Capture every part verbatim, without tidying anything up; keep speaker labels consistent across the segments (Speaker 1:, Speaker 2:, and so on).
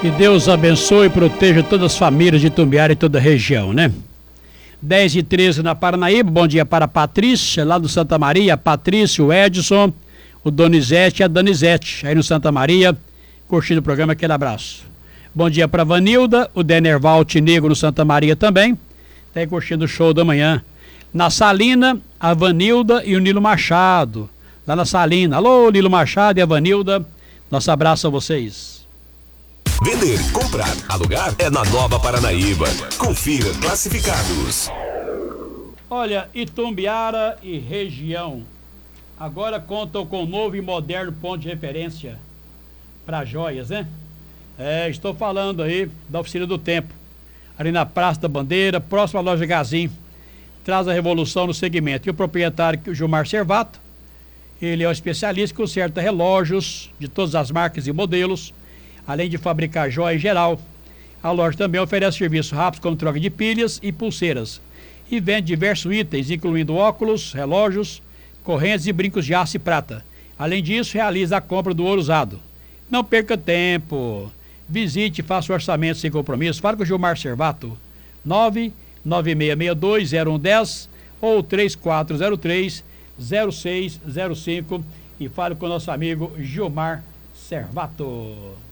Speaker 1: Que Deus abençoe e proteja todas as famílias de Itumbiara e toda a região, né? dez e treze na Paranaíba, bom dia para a Patrícia, lá do Santa Maria, Patrícia, o Edson, o Donizete e a Danizete, aí no Santa Maria, curtindo o programa, aquele abraço. Bom dia para a Vanilda, o Denerval Negro no Santa Maria também, tá aí curtindo o show da manhã. Na Salina, a Vanilda e o Nilo Machado, lá na Salina. Alô, Nilo Machado e a Vanilda, nosso abraço a vocês.
Speaker 2: Vender, comprar, alugar é na Nova Paranaíba. Confira classificados.
Speaker 1: Olha, Itumbiara e região agora contam com um novo e moderno ponto de referência para joias, né? É, estou falando aí da Oficina do Tempo, ali na Praça da Bandeira, próxima à loja Gazin. Traz a revolução no segmento. E o proprietário, o Gilmar Servato, ele é um especialista que conserta relógios de todas as marcas e modelos, além de fabricar joia em geral. A loja também oferece serviços rápidos como troca de pilhas e pulseiras e vende diversos itens, incluindo óculos, relógios, correntes e brincos de aço e prata. Além disso, realiza a compra do ouro usado. Não perca tempo. Visite e faça o orçamento sem compromisso. Fale com o Gilmar Servato, nove nove seis seis dois zero um um zero ou três quatro zero três zero seis zero cinco e fale com o nosso amigo Gilmar Servato.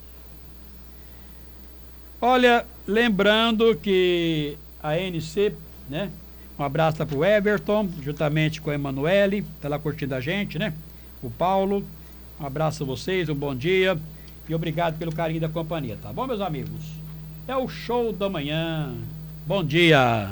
Speaker 1: Olha, lembrando que a N C, né? Um abraço lá pro Everton, juntamente com a Emanuele, tá lá curtindo a gente, né? O Paulo, um abraço a vocês, um bom dia e obrigado pelo carinho da companhia, tá bom, meus amigos? É o show da manhã. Bom dia.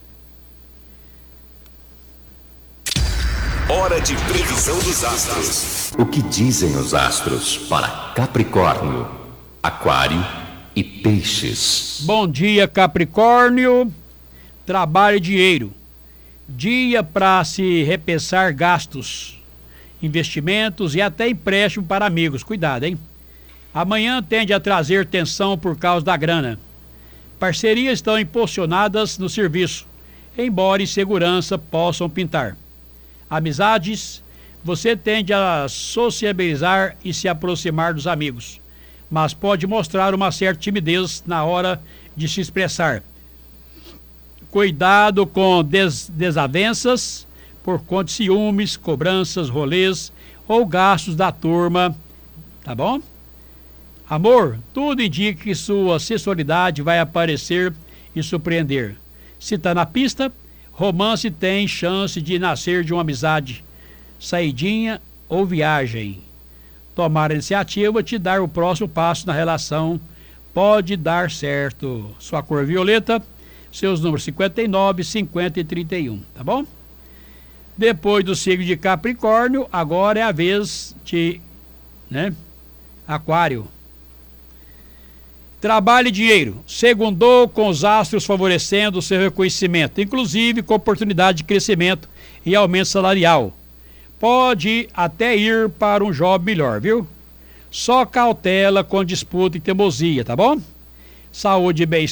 Speaker 2: Hora de previsão dos astros.
Speaker 3: O que dizem os astros para Capricórnio, Aquário e Peixes?
Speaker 1: Bom dia, Capricórnio. Trabalho e dinheiro. Dia para se repensar gastos, investimentos e até empréstimo para amigos. Cuidado, hein? Amanhã tende a trazer tensão por causa da grana. Parcerias estão impulsionadas no serviço, embora insegurança possam pintar. Amizades, você tende a sociabilizar e se aproximar dos amigos, mas pode mostrar uma certa timidez na hora de se expressar. Cuidado com des desavenças por conta de ciúmes, cobranças, rolês ou gastos da turma, tá bom? Amor, tudo indica que sua sensualidade vai aparecer e surpreender. Se tá na pista, romance tem chance de nascer de uma amizade, saidinha ou viagem. Tomar a iniciativa de dar o próximo passo na relação pode dar certo. Sua cor violeta, seus números cinquenta e nove, cinquenta e trinta e um, tá bom? Depois do signo de Capricórnio, agora é a vez de, né, Aquário. Trabalho e dinheiro. Segundou com os astros favorecendo o seu reconhecimento, inclusive com oportunidade de crescimento e aumento salarial. Pode até ir para um job melhor, viu? Só cautela com disputa e teimosia, tá bom? Saúde e bem